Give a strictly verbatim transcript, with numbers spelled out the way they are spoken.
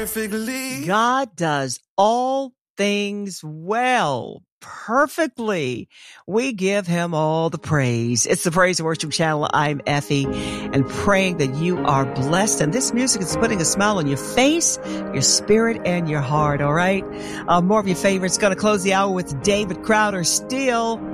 perfectly. God does all things well, perfectly. We give him all the praise. It's the Praise and Worship Channel. I'm Effie, and praying that you are blessed. And this music is putting a smile on your face, your spirit, and your heart, all right? Uh, more of your favorites. Going to close the hour with David Crowder, Still.